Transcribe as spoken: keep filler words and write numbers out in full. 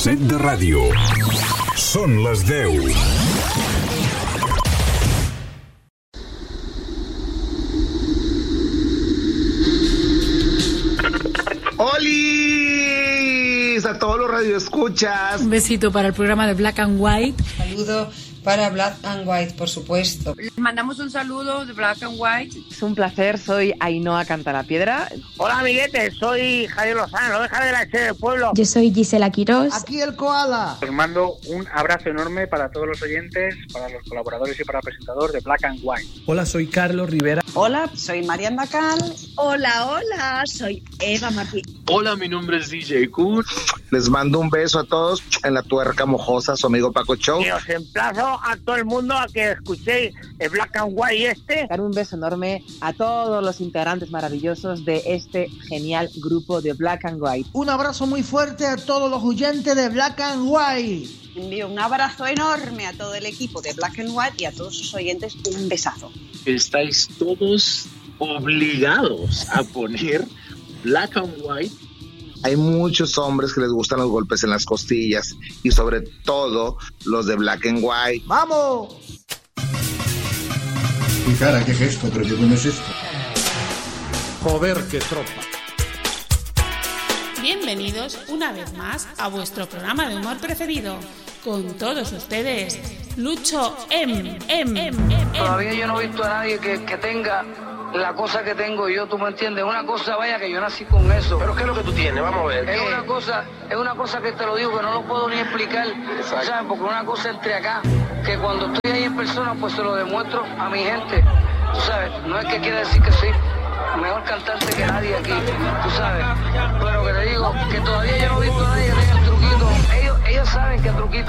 set de ràdio. Són les deu. ¡Holis! A todos los radioescuchas. Un besito para el programa de Black and White. Saludo para Black and White, por supuesto. Les mandamos un saludo de Black and White. Es un placer, soy Ainhoa Cantalapiedra. Hola, amiguetes, soy Javier Lozano, oveja de la H del pueblo. Yo soy Gisela Quirós. Aquí el koala. Os mando un abrazo enorme para todos los oyentes, para los colaboradores y para el presentador de Black and White. Hola, soy Carlos Rivera. Hola, soy Mariana Cal. Hola, hola, soy Eva Martín. Hola, mi nombre es D J Cool. Les mando un beso a todos en la tuerca mojosa, su amigo Paco Show. Y os emplazo a todo el mundo a que escuchéis el Black and White este. Dar un beso enorme a todos los integrantes maravillosos de este genial grupo de Black and White. Un abrazo muy fuerte a todos los oyentes de Black and White. Envío un abrazo enorme a todo el equipo de Black and White y a todos sus oyentes un besazo. Estáis todos obligados a poner Black and White. Hay muchos hombres que les gustan los golpes en las costillas y sobre todo los de Black and White. ¡Vamos! Mi cara, qué gesto, pero ¿qué coño es esto? Joder, qué tropa. Bienvenidos una vez más a vuestro programa de humor preferido. Con todos ustedes, Lucho M. M. M. Todavía yo no he visto a nadie que, que tenga la cosa que tengo yo, tú me entiendes. Una cosa, vaya, que yo nací con eso. ¿Pero qué es lo que tú tienes? Vamos a ver. Es una cosa, es una cosa que te lo digo, que no lo puedo ni explicar. Exacto. ¿Sabes? Porque una cosa entre acá, que cuando estoy ahí en persona, pues se lo demuestro a mi gente. Tú sabes, no es que quiera decir que soy mejor cantante que nadie aquí, tú sabes. Pero que te digo, que todavía